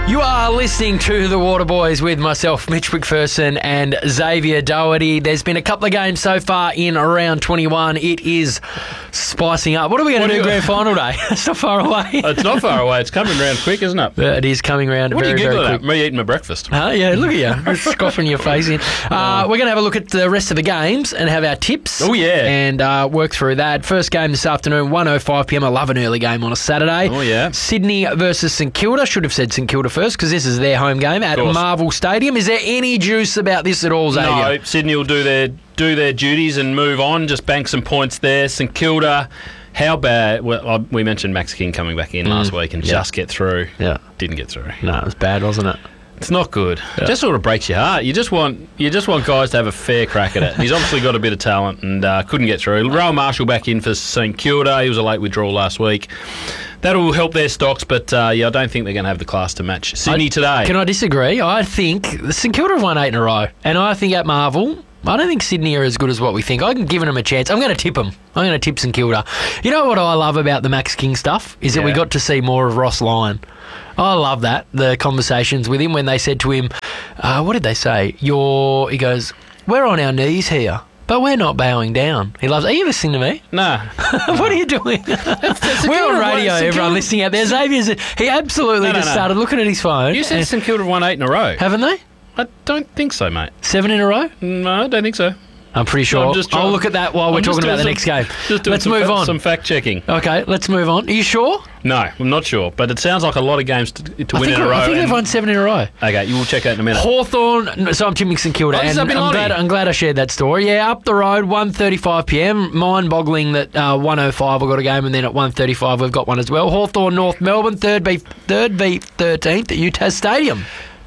You are listening to The Waterboys with myself, Mitch McPherson, and Xavier Doherty. There's been a couple of games so far in round 21. It is spicing up. What are we going to do grand final day? It's not far away. It's not far away. It's coming round quick, isn't it? It is coming round What very, are you very giggling quick. at? Me eating my breakfast. Yeah, look at you. Just scoffing your face in. We're going to have a look at the rest of the games and have our tips. Oh, yeah. And work through that. First game this afternoon, 1:05pm. I love an early game on a Saturday. Oh, yeah. Sydney versus St Kilda. Should have said St Kilda first because this is their home game at course. Marvel Stadium. Is there any juice about this at all, Xavier? No, Sydney will do their duties and move on. Just bank some points there. St Kilda, how bad? Well, we mentioned Max King coming back in last week and just get through. Yeah. Didn't get through. No, it was bad, wasn't it? It's not good. It just sort of breaks your heart. You just want guys to have a fair crack at it. And he's obviously got a bit of talent and couldn't get through. Rowan Marshall back in for St Kilda. He was a late withdrawal last week. That'll help their stocks, but I don't think they're going to have the class to match Sydney today. Can I disagree? I think St Kilda have won 8 in a row. And I think at Marvel, I don't think Sydney are as good as what we think. I'm giving them a chance. I'm going to tip them. I'm going to tip St Kilda. You know what I love about the Max King stuff? Is that we got to see more of Ross Lyon. I love that, the conversations with him when they said to him, what did they say? He goes, we're on our knees here, but we're not bowing down. He loves, are you listening to me? No. What are you doing? We're on radio, everyone listening out there. Xavier's, he absolutely just started looking at his phone. You said St Kilda have won 8 in a row. Haven't they? I don't think so, mate. 7 in a row? No, I don't think so. I'm pretty sure. I'll look at that while we're talking about the next game. Let's move on. Some fact checking. Okay, let's move on. Are you sure? No, I'm not sure, but it sounds like a lot of games to win in a row. I think they've won 7 in a row. Okay, you will check that in a minute. Hawthorn, so I'm tipping St Kilda, and I'm glad I shared that story. Yeah, up the road, 1:35pm. Mind-boggling that 1:05 we've got a game, and then at 1:35 we've got one as well. Hawthorn, North Melbourne, 3rd v 13th at UTAS Stadium.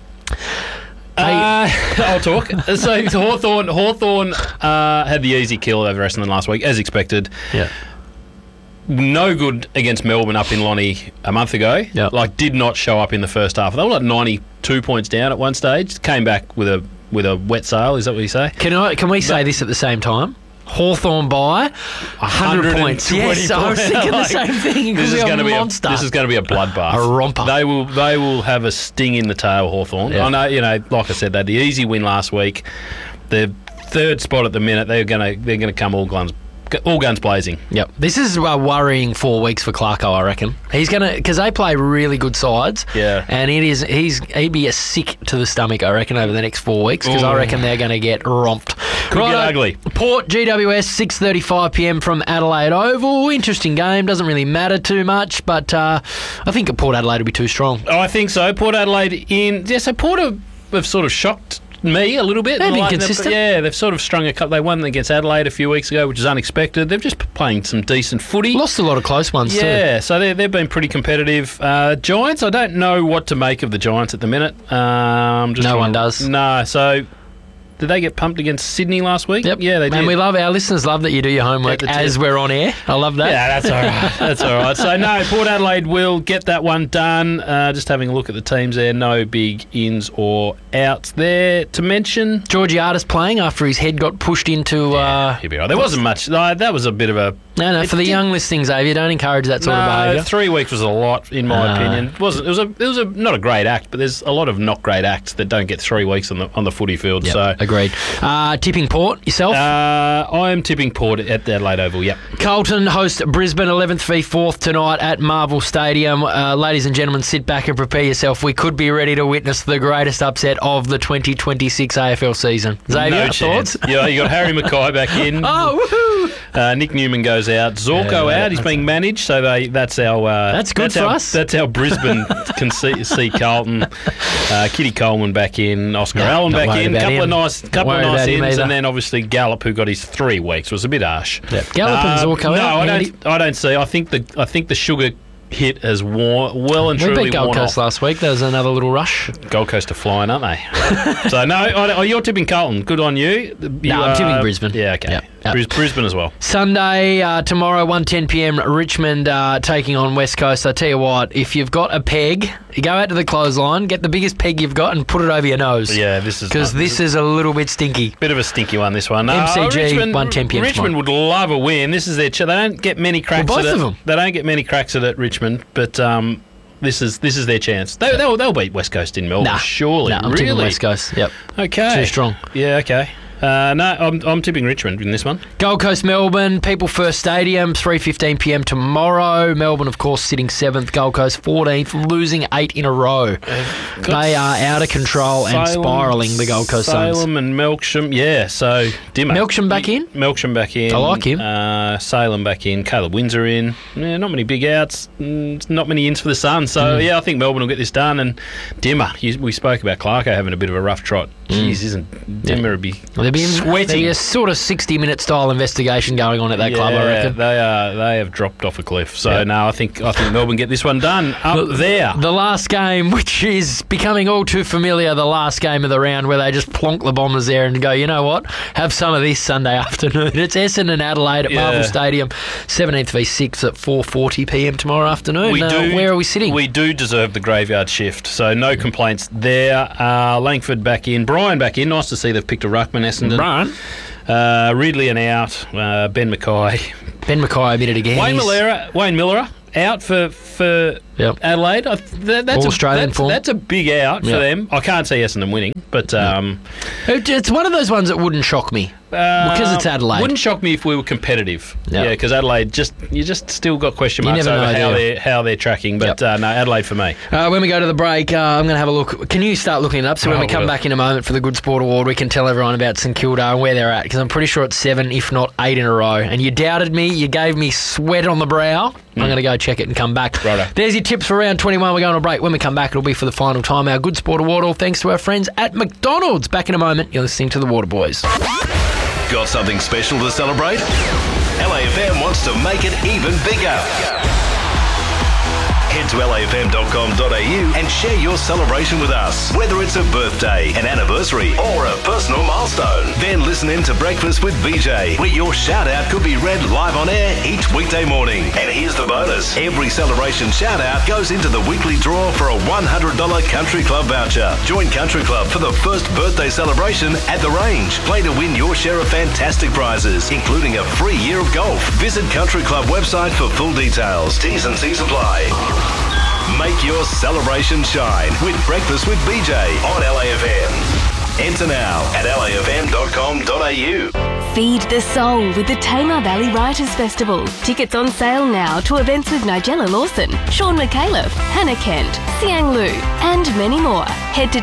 I'll talk. So Hawthorn had the easy kill over Essendon last week, as expected. Yeah. No good against Melbourne up in Lonnie a month ago. Yeah. Did not show up in the first half. They were 92 points down at one stage. Came back with a wet sail. Is that what you say? Can we say this at the same time? Hawthorn by 100 points. Yes, I was thinking the same thing. This is going to be monster. This is going to be a bloodbath. A romper. They will have a sting in the tail, Hawthorn. Yeah. I know, like I said, they had the easy win last week. The third spot at the minute. They're going to come all guns blazing. Yep. This is a worrying 4 weeks for Clarko, I reckon. He's going to, because they play really good sides. Yeah. And he'd be a sick to the stomach, I reckon, over the next 4 weeks, because I reckon they're going to get romped. Could get ugly. Port GWS, 6:35pm from Adelaide Oval. Interesting game. Doesn't really matter too much, but I think Port Adelaide will be too strong. Oh, I think so. Port Adelaide in... Yeah, so Port have sort of shocked me a little bit. They've been consistent. Yeah, they've sort of strung a couple. They won against Adelaide a few weeks ago, which is unexpected. They're just playing some decent footy. Lost a lot of close ones too. Yeah, so they've been pretty competitive. Giants, I don't know what to make of the Giants at the minute. No one does. No, so... Did they get pumped against Sydney last week? Yep. Yeah, they did. And we love, our listeners love that you do your homework as we're on air. I love that. Yeah, that's all right. That's all right. So, no, Port Adelaide will get that one done. Just having a look at the teams there. No big ins or outs there to mention. Georgiades playing after his head got pushed into... Here we are. There wasn't much. That was a bit of a... No, for the young listeners, Xavier, don't encourage that sort of behaviour. 3 weeks was a lot, in my opinion. It was not a great act, but there's a lot of not great acts that don't get 3 weeks on the footy field. Yep, so agreed. Tipping Port, yourself? I am tipping Port at the Adelaide Oval, yep. Carlton host Brisbane 11th v 4th tonight at Marvel Stadium. Ladies and gentlemen, sit back and prepare yourself. We could be ready to witness the greatest upset of the 2026 AFL season. Xavier, thoughts? Yeah, you got Harry Mackay back in. Oh, woohoo! Nick Newman goes out. Zorko out. He's being managed, so that's our... that's good for us. That's how Brisbane can see Carlton. Kitty Coleman back in. Oscar Allen back in. Couple of nice ins, and then obviously Gallup, who got his 3 weeks, was a bit harsh. Yep. Gallup and Zorko out. No, I don't see. I think the sugar hit has well and truly worn off. We beat Gold Coast off. last week. There was another little rush. Gold Coast are flying, aren't they? So, no, you're tipping Carlton. Good on you. I'm tipping Brisbane. Yeah, okay. Yep. Brisbane as well. Sunday, tomorrow, 1:10pm, Richmond taking on West Coast. I tell you what, if you've got a peg, you go out to the clothesline, get the biggest peg you've got and put it over your nose. Yeah, this is a little bit stinky. Bit of a stinky one, this one. MCG, Richmond, 1:10pm Richmond would love a win. This is their... They don't get many cracks at it. Both of them. They don't get many cracks at it, Richmond, but... This is their chance. They'll beat West Coast in Melbourne, surely. I'm tipping West Coast. Yep. Okay. Too strong. Yeah. Okay. No, I'm tipping Richmond in this one. Gold Coast, Melbourne, People First Stadium, 3:15 p.m. tomorrow. Melbourne, of course, sitting 7th. Gold Coast 14th, losing 8 in a row. They are out of control and spiralling, the Gold Coast Suns. Salem and Melksham, yeah, so Dimmer. Melksham back in? Melksham back in. I like him. Salem back in. Caleb Windsor in. Yeah, not many big outs, not many ins for the Suns. So, yeah, I think Melbourne will get this done. And Dimmer, we spoke about Clarko having a bit of a rough trot. Jeez, isn't Dimmer would be sweating. There'll be a sort of 60-minute style investigation going on at that club, I reckon. They have dropped off a cliff. So, no, I think Melbourne get this one done up there. The last game, which is becoming all too familiar, the last game of the round where they just plonk the Bombers there and go, you know what, have some of this Sunday afternoon. It's Essendon and Adelaide at Marvel Stadium, 17th v 6 at 4:40 p.m. tomorrow afternoon. Where are we sitting? We do deserve the graveyard shift, so no complaints there. Langford back in, Brian back in. Nice to see they've picked a ruckman, Essendon. Brian. Ridley and out. Ben Mackay. Ben Mackay admitted again. Wayne Miller out for Adelaide. That's Australian form. That's a big out for them. I can't see Essendon winning, but it's one of those ones that wouldn't shock me. Because it's Adelaide. Wouldn't shock me if we were competitive. Yeah, because Adelaide, you just still got question marks over how they're tracking. But no, Adelaide for me. When we go to the break, I'm going to have a look. Can you start looking it up? So when we come back in a moment for the Good Sport Award, we can tell everyone about St Kilda and where they're at. Because I'm pretty sure it's 7, if not 8 in a row. And you doubted me. You gave me sweat on the brow. I'm going to go check it and come back. Righto. There's your tips for round 21. We're going to break. When we come back, it'll be for the final time. Our Good Sport Award, all thanks to our friends at McDonald's. Back in a moment. You're listening to the Water Boys. Got something special to celebrate? LAFM wants to make it even bigger. Head to lafm.com.au and share your celebration with us. Whether it's a birthday, an anniversary, or a personal milestone. Then listen in to Breakfast with BJ, where your shout-out could be read live on air each weekday morning. And here's the bonus. Every celebration shout-out goes into the weekly draw for a $100 Country Club voucher. Join Country Club for the first birthday celebration at the range. Play to win your share of fantastic prizes, including a free year of golf. Visit Country Club website for full details. T's and C's apply. Make your celebration shine with Breakfast with BJ on LAFM. Enter now at lafm.com.au. Feed the soul with the Tamar Valley Writers Festival. Tickets on sale now to events with Nigella Lawson, Sean McAuliffe, Hannah Kent, Siang Lu, and many more. Head to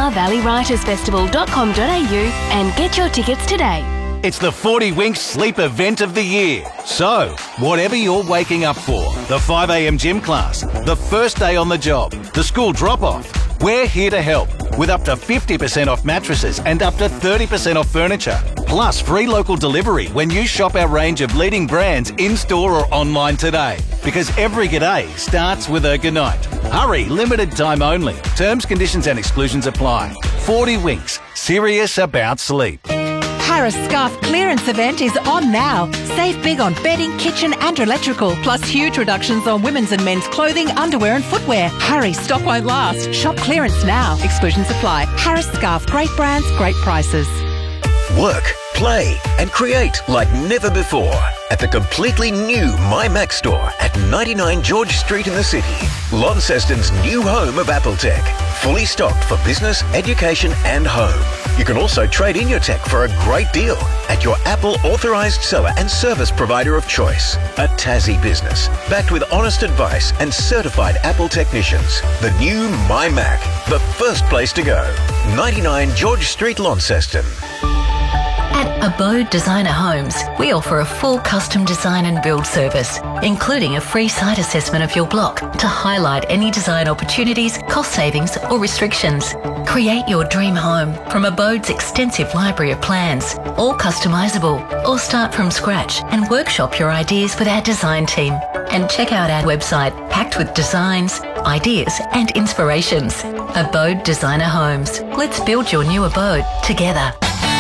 tamarvalleywritersfestival.com.au and get your tickets today. It's the 40 Winks Sleep Event of the Year. So, whatever you're waking up for, the 5am gym class, the first day on the job, the school drop-off, we're here to help with up to 50% off mattresses and up to 30% off furniture. Plus free local delivery when you shop our range of leading brands in-store or online today. Because every g'day starts with a good night. Hurry, limited time only. Terms, conditions and exclusions apply. 40 Winks, serious about sleep. Harris Scarf clearance event is on now. Save big on bedding, kitchen and electrical, plus huge reductions on women's and men's clothing, underwear and footwear. Hurry, stock won't last. Shop clearance now. Exclusions apply. Harris Scarf, great brands, great prices. Work, play and create like never before at the completely new MyMac store at 99 George Street in the city. Launceston's new home of Apple Tech. Fully stocked for business, education and home. You can also trade in your tech for a great deal at your Apple authorised seller and service provider of choice. A Tassie business, backed with honest advice and certified Apple technicians. The new MyMac, the first place to go. 99 George Street, Launceston. At Abode Designer Homes, we offer a full custom design and build service, including a free site assessment of your block to highlight any design opportunities, cost savings or restrictions. Create your dream home from Abode's extensive library of plans, all customisable, or start from scratch and workshop your ideas with our design team. And check out our website packed with designs, ideas and inspirations. Abode Designer Homes. Let's build your new abode together.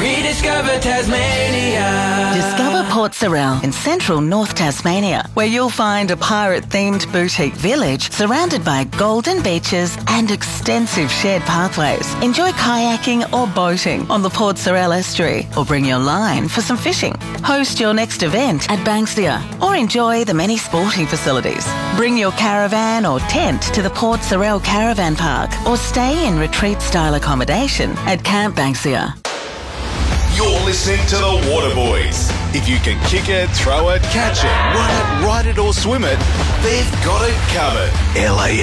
Rediscover Tasmania. Discover Port Sorell in central North Tasmania, where you'll find a pirate-themed boutique village surrounded by golden beaches and extensive shared pathways. Enjoy kayaking or boating on the Port Sorell estuary, or bring your line for some fishing. Host your next event at Banksia, or enjoy the many sporting facilities. Bring your caravan or tent to the Port Sorell Caravan Park, or stay in retreat-style accommodation at Camp Banksia. You're listening to the Waterboys. If you can kick it, throw it, catch it, run it, ride it or swim it, they've got it covered.